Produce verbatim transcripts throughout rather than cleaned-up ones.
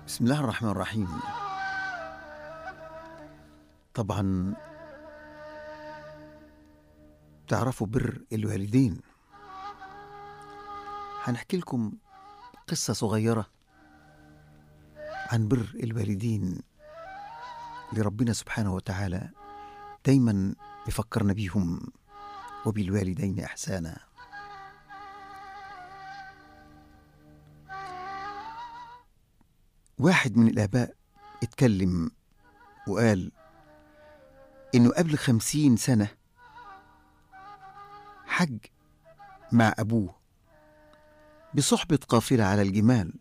بسم الله الرحمن الرحيم. طبعا تعرفوا بر الوالدين. هنحكي لكم قصة صغيرة عن بر الوالدين اللي ربنا سبحانه وتعالى دايما يفكرنا بيهم، وبالوالدين إحسانا. واحد من الآباء اتكلم وقال إنه قبل خمسين سنة حج مع أبوه بصحبة قافلة على الجمال،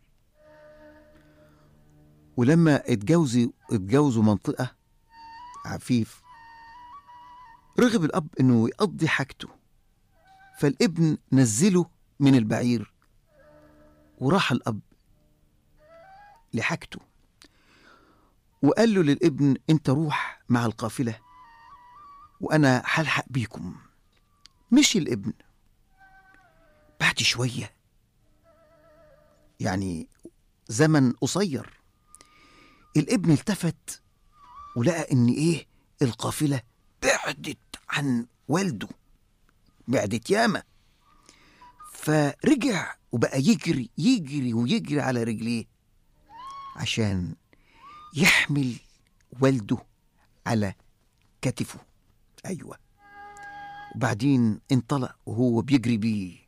ولما اتجوزوا اتجوزوا منطقة عفيف رغب الأب إنه يقضي حاجته، فالابن نزله من البعير وراح الأب لحاجته وقال له للابن: انت روح مع القافلة وأنا هلحق بيكم. مشي الابن. بعد شوية، يعني زمن قصير، الابن التفت ولقى ان ايه القافلة بعدت عن والده، بعدت ياما. فرجع وبقى يجري يجري ويجري على رجليه عشان يحمل والده على كتفه. ايوه. وبعدين انطلق وهو بيجري بيه